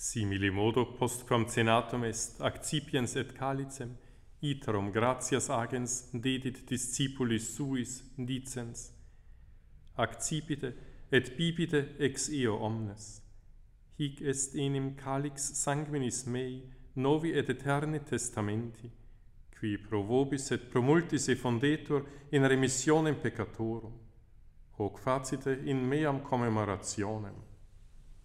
Simili modo postquam cenatum est accipiens et calicem, iterum gratias agens dedit discipulis suis dicens, accipite et bibite ex eo omnes. Hic est enim calix sanguinis mei, novi et eterni testamenti, qui pro vobis et pro multis effundetur in remissionem peccatorum. Hoc facite in meam commemorationem.